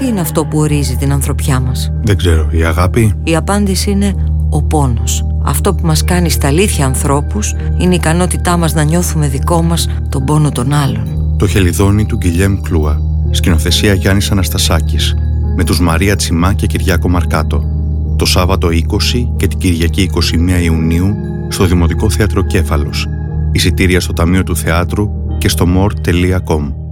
Τι είναι αυτό που ορίζει την ανθρωπιά μας? Δεν ξέρω, η αγάπη? Η απάντηση είναι ο πόνος. Αυτό που μας κάνει στα αλήθεια ανθρώπους είναι η ικανότητά μας να νιώθουμε δικό μας τον πόνο των άλλων. Το Χελιδόνι του Γκυλιέμ Κλούα. Σκηνοθεσία Γιάννης Αναστασάκης. Με τους Μαρία Τσιμά και Κυριάκο Μαρκάτο. Το Σάββατο 20 και την Κυριακή 21 Ιουνίου στο Δημοτικό Θέατρο Κέφαλος. Εισιτήρια στο Ταμείο του Θεάτρου και στο more.com.